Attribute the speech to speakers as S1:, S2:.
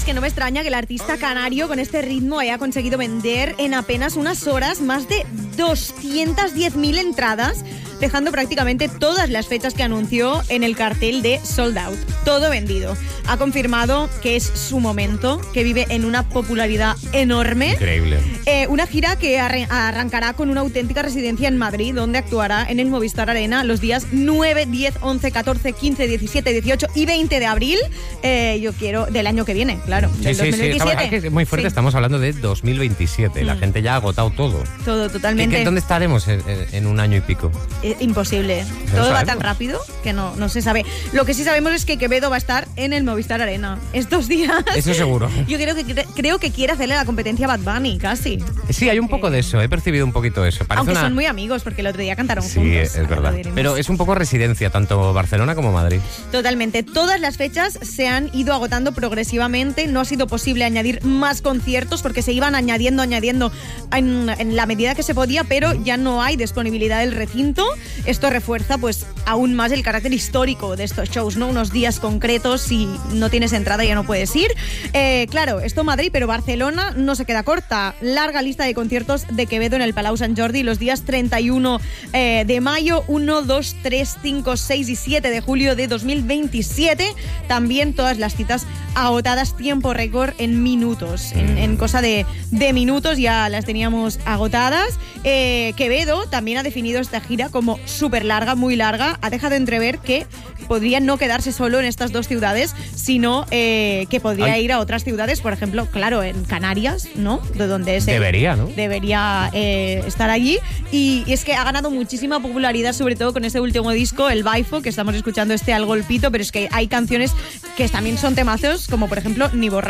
S1: es que no me extraña que el artista canario con este ritmo haya conseguido vender en apenas unas horas más de 210.000 entradas, dejando prácticamente todas las fechas que anunció en el cartel de Sold Out. Todo vendido. Ha confirmado que es su momento, que vive en una popularidad enorme.
S2: Increíble.
S1: Una gira que arrancará con una auténtica residencia en Madrid, donde actuará en el Movistar Arena los días 9, 10, 11, 14, 15, 17, 18 y 20 de abril. Yo quiero del año que viene, claro. Del 2027.
S2: Es muy fuerte, estamos hablando de 2027. La gente ya ha agotado todo.
S1: Todo, totalmente.
S2: ¿Dónde estaremos en un año y pico?
S1: Imposible. Todo va tan rápido que no se sabe. Lo que sí sabemos es que Quevedo va a estar en el Movistar Arena estos días.
S2: Eso seguro.
S1: Yo creo que quiere hacerle la competencia a Bad Bunny, casi.
S2: Sí, hay un poco de eso. He percibido un poquito eso.
S1: Aunque son muy amigos, porque el otro día cantaron juntos.
S2: Sí, es verdad. Pero es un poco residencia, tanto Barcelona como Madrid.
S1: Totalmente. Todas las fechas se han ido agotando progresivamente. No ha sido posible añadir más conciertos porque se iban añadiendo en la medida que se podía, pero ya no hay disponibilidad del recinto. Esto refuerza pues aún más el carácter histórico de estos shows, ¿no? Unos días concretos, si no tienes entrada ya no puedes ir. Claro, esto Madrid, pero Barcelona no se queda corta. Larga lista de conciertos de Quevedo en el Palau Sant Jordi los días 31 de mayo, 1, 2, 3, 5, 6 y 7 de julio de 2027. También todas las citas agotadas, tiempo récord en minutos. En cosa de minutos ya las teníamos agotadas. Quevedo también ha definido esta gira como súper larga, muy larga. Ha dejado entrever que podría no quedarse solo en estas dos ciudades, sino que podría ir a otras ciudades, por ejemplo, claro, en Canarias, ¿no? De donde
S2: debería, ¿no?
S1: Debería estar allí. Y es que ha ganado muchísima popularidad, sobre todo con este último disco, el Baifo, que estamos escuchando Al Golpito, pero es que hay canciones que también son temazos, como por ejemplo Ni borracho.